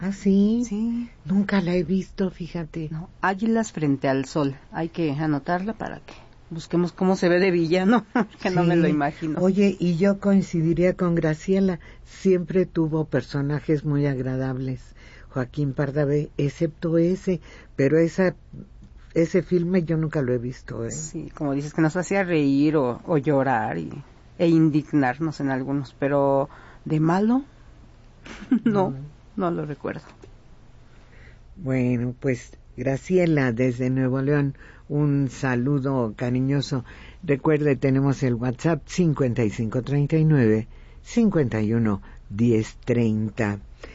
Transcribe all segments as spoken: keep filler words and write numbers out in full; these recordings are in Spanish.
¿Ah, sí? Sí. Nunca la he visto, fíjate. No, Águilas frente al sol. Hay que anotarla para que busquemos cómo se ve de villano, que sí. No me lo imagino. Oye, y yo coincidiría con Graciela. Siempre tuvo personajes muy agradables, Joaquín Pardavé, excepto ese. Pero esa, ese filme yo nunca lo he visto, ¿eh? Sí, como dices, que nos hacía reír o, o llorar y, e indignarnos en algunos. Pero de malo, no. Mm. No lo recuerdo. Bueno, pues Graciela desde Nuevo León, un saludo cariñoso. Recuerde, tenemos el WhatsApp cincuenta y cinco treinta y nueve, cincuenta y uno, diez treinta.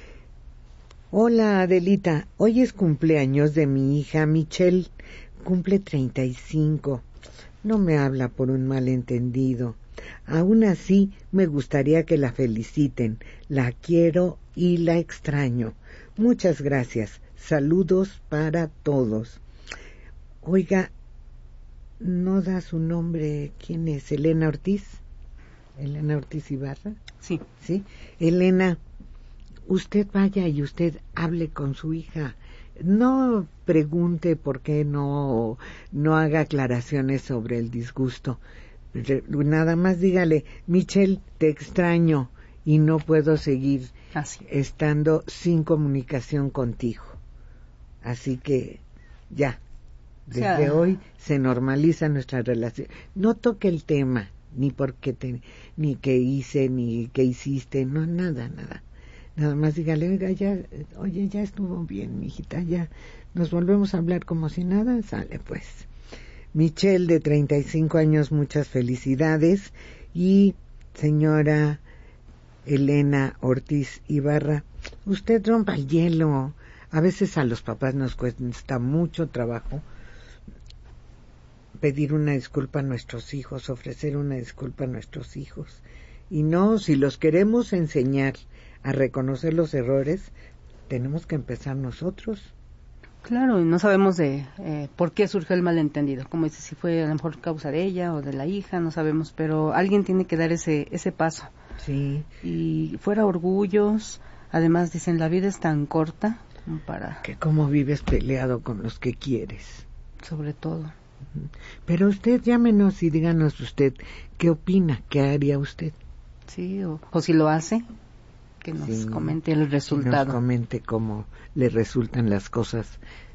Hola Adelita, hoy es cumpleaños de mi hija Michelle, cumple treinta y cinco. No me habla por un malentendido. Aún así, me gustaría que la feliciten. La quiero y la extraño. Muchas gracias. Saludos para todos. Oiga, ¿no da su nombre? ¿Quién es? ¿Elena Ortiz? ¿Elena Ortiz Ibarra? Sí. ¿Sí? Elena, usted vaya y usted hable con su hija. No pregunte por qué no, no haga aclaraciones sobre el disgusto. Nada más dígale, Michelle, te extraño y no puedo seguir Así. estando sin comunicación contigo. Así que ya, desde o sea, hoy se normaliza nuestra relación. No toque el tema, ni porque te, ni qué hice, ni qué hiciste, no, nada, nada. Nada más dígale, oiga, ya, oye, ya estuvo bien, mijita, ya nos volvemos a hablar como si nada, sale pues. Michelle, de treinta y cinco años, muchas felicidades. Y señora Elena Ortiz Ibarra, usted rompa el hielo. A veces a los papás nos cuesta mucho trabajo pedir una disculpa a nuestros hijos, ofrecer una disculpa a nuestros hijos. Y no, si los queremos enseñar a reconocer los errores, tenemos que empezar nosotros. Claro, y no sabemos de eh, por qué surgió el malentendido. Como dice, si fue a lo mejor causa de ella o de la hija, no sabemos, pero alguien tiene que dar ese ese paso. Sí. Y fuera orgullos, además dicen, la vida es tan corta para... Que cómo vives peleado con los que quieres. Sobre todo. Pero usted llámenos y díganos usted qué opina, qué haría usted. Sí, o, o si lo hace, que nos sí, comente el resultado. Que nos comente cómo le resultan las cosas.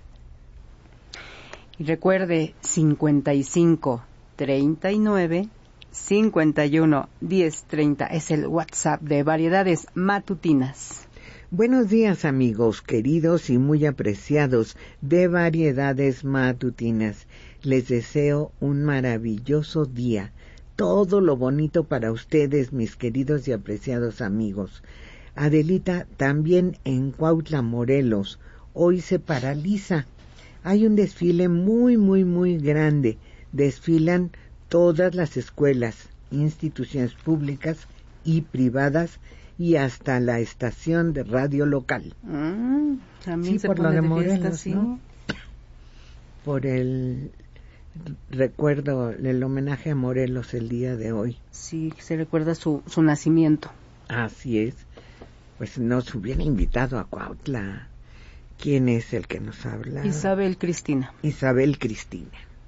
Y recuerde, cincuenta y cinco, treinta y nueve, cincuenta y uno, diez treinta es el WhatsApp de Variedades Matutinas. Buenos días, amigos queridos y muy apreciados de Variedades Matutinas. Les deseo un maravilloso día. Todo lo bonito para ustedes, mis queridos y apreciados amigos. Adelita, también en Cuautla, Morelos, hoy se paraliza. Hay un desfile muy, muy, muy grande. Desfilan todas las escuelas, instituciones públicas y privadas y hasta la estación de radio local. Mm, también sí, se por lo de, de Morelos, fiesta, ¿sí? ¿no? Por el recuerdo, el homenaje a Morelos el día de hoy. Sí, se recuerda su, su nacimiento. Así es. Pues nos hubiera invitado a Cuautla. ¿Quién es el que nos habla? Isabel Cristina. Isabel Cristina.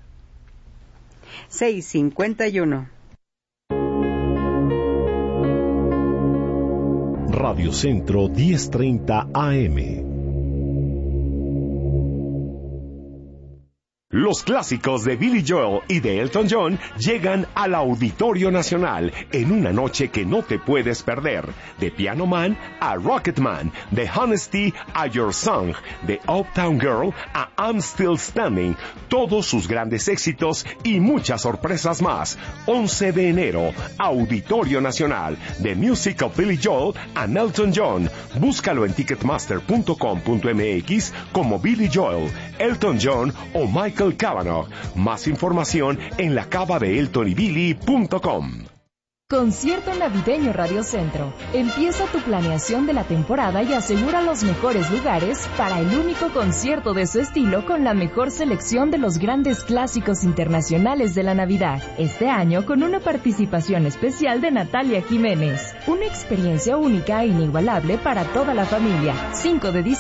seis cincuenta y uno. Radio Centro diez treinta A M. Los clásicos de Billy Joel y de Elton John llegan al Auditorio Nacional en una noche que no te puedes perder. De Piano Man a Rocket Man, de Honesty a Your Song, de Uptown Girl a I'm Still Standing, todos sus grandes éxitos y muchas sorpresas más. once de enero, Auditorio Nacional, The Music of Billy Joel and Elton John. Búscalo en ticketmaster punto com punto m x como Billy Joel, Elton John o Michael Cavanaugh. Más información en la cava de elton y billy punto com. Concierto Navideño Radio Centro. Empieza tu planeación de la temporada y asegura los mejores lugares para el único concierto de su estilo con la mejor selección de los grandes clásicos internacionales de la Navidad. Este año con una participación especial de Natalia Jiménez. Una experiencia única e inigualable para toda la familia. cinco de diciembre.